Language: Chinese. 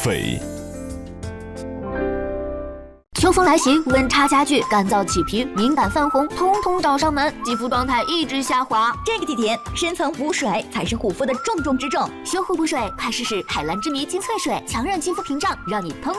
费。 秋风来袭，温差加剧，干燥起皮、敏感泛红，统统找上门，肌肤状态一直下滑。 这个季节，深层补水才是护肤的重中之重。 修护补水，快试试海蓝之谜精粹水，强韧肌肤屏障，让你嘭